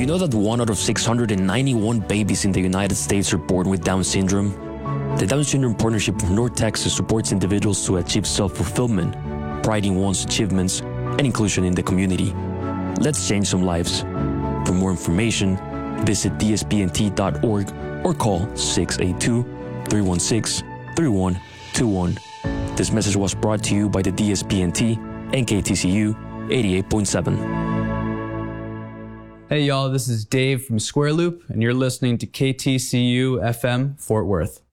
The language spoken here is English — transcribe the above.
you know that 1 out of 691 babies in the United States are born with Down syndrome? The Down Syndrome Partnership of North Texas supports individuals to achieve self-fulfillment, pride in one's achievements, and inclusion in the community. Let's change some lives. For more information, visit dspnt.org or call 682-316-3121. This message was brought to you by the DSPNT and KTCU 88.7. Hey y'all, this is Dave from Square Loop, and you're listening to KTCU FM Fort Worth.